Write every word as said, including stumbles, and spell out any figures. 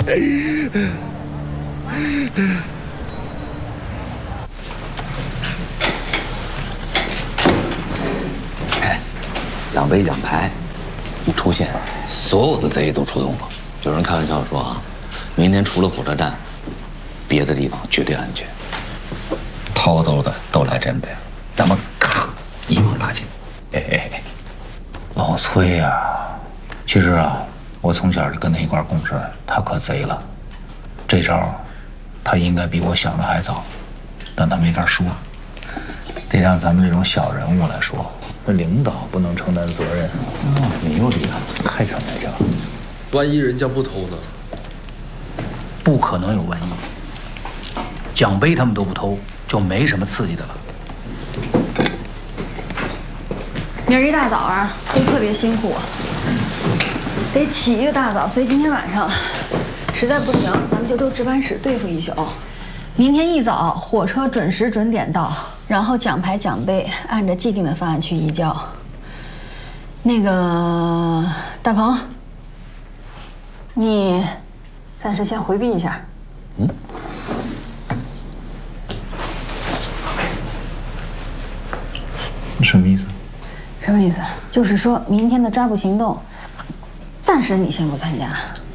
哎，奖杯奖牌一出现，所有的贼都出动了。有人开玩笑说啊，明天除了火车站，别的地方绝对安全。掏兜的都来真备了，咱们咔一网打尽。哎哎哎， 老崔呀、啊，其实啊，我从小就跟他一块共事，他可贼了。这招，他应该比我想的还早，但他没法说。得让咱们这种小人物来说，那领导不能承担责任。 哦，你又厉害， 太传来劲了。 万一人家不偷呢？ 不可能有万一。奖杯他们都不偷，就没什么刺激的了。 明儿一大早啊，都特别辛苦，得起一个大早，所以今天晚上实在不行，咱们就都值班室对付一宿。明天一早火车准时准点到，然后奖牌奖杯按照既定的方案去移交。那个大鹏，你暂时先回避一下。嗯。 什么意思？ 什么意思？就是说明天的抓捕行动，暂时你先不参加。